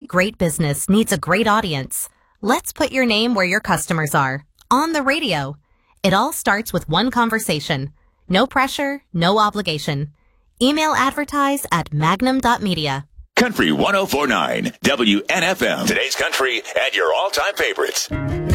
great business needs a great audience. Let's put your name where your customers are. On the radio. It all starts with one conversation. No pressure, no obligation. Email advertise at magnum.media. Country 104.9 WNFM. Today's country and your all-time favorites.